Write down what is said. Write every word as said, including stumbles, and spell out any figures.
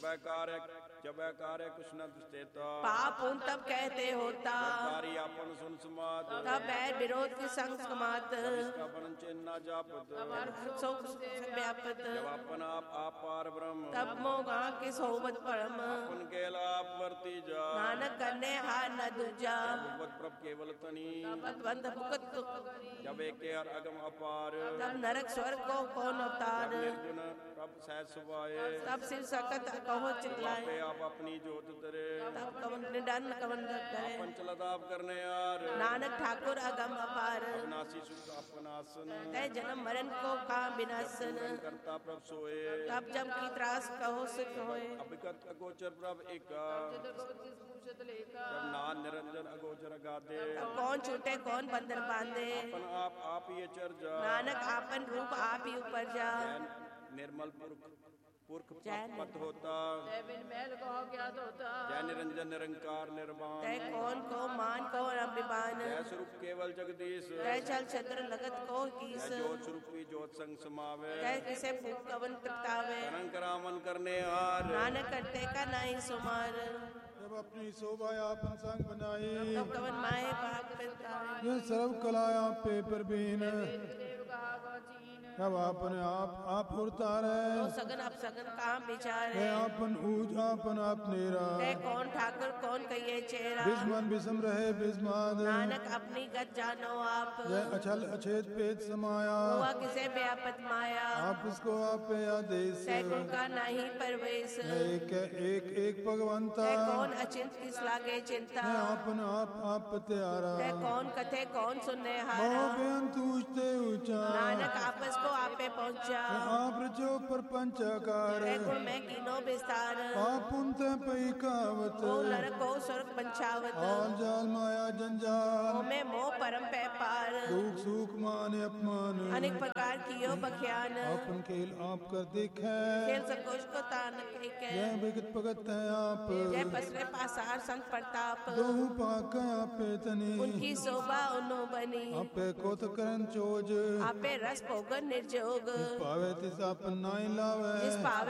कार्य जब कार्य कुछ न दुष्टेता पाप उन तब कहते होता कार्य अपन सुन समात तब बैर विरोध के संग समात इसका अपन चिन्ह जापत सो व्यापत जब अपन आप आप पार ब्रह्म तब मोगा के सोबत परम अपन के लाभ वर्ती जा नानक करने हार न दूजा भगवत प्रभ केवल तनी बंद भुगत जब एक के हर अगम अपार तब नरक स्वर्ग को कौन अवतार निर्गुण प्रभ सहज सुभाए तब सिर सकत कहो चितलाए आप अपनी जोत तरे तब कवन निडन कवन करे पंचलताप करने यार नानक ठाकुर अगम अपार अविनाशी सुख अपनासन तय जन्म मरण को का विनाशन करता प्रभ सोए तब जब की त्रास कहो सुख होए अभिकत अगोचर प्रभ एक जब नान निरंजन अगोचर गादे तब कौन छूटे कौन बंधन बांधे अपन आप आप ये चर जा नानक आपन रूप आप ही ऊपर जा निर्मल पुरख पुरख जैन पद होता जय निरंजन निरंकार निर्वाण तय कौन को मान को अभिमान जय स्वरूप केवल जगदीश तय चल छत्र लगत को कीस जय ज्योत स्वरूपी ज्योत संग समावे तय किसे फूक कवन तृप्तावे करन करामन करने हार नानक करते का नहीं सुमार जब अपनी शोभा आपन संग बनाई तब कवन माए पाप पिताए ये सर्व कला आप पे परवीन जब आपने आप आप उतार तो है सगन अब सगन काम विचार है है आपन ऊज आपन आप नेरा तय कौन ठाकुर कौन कहिए चेहरा बिस्मन बिसम रहे बिस्माद नानक अपनी गत जानो आप जय अछल अछेद पेद समाया हुआ किसे व्यापत माया आप उसको आप पे आदेश तय गुण का नहीं परवेश एक एक एक भगवंता तय कौन अचिंत किस लागे चिंता है आपन आप आप त्यारा तय कौन कथे कौन सुनने मोह हारा बेअंत ऊंचते ऊंचा नानक आपस को आपे पहुँचा आप रचो परपंच आकार तय गुण में कीनो विस्तार आप उनते पई कावत को नरक को स्वर्ग पंचावत आल जाल माया जंजाल में मोह परम पे पार दुख सुख मान अपमान अनेक प्रकार कियो बख्यान अपन खेल आप कर दिखे खेल संकोच को तान के जय भगत भगत है आप जय पसरे पासार संत प्रताप दोहु पाक आपे तनी उनकी शोभा उन्नो बनी आपे कोत करन चोज आपे रस भोगन निर्जोग पावे तिस आप नाई लावे जिस पावे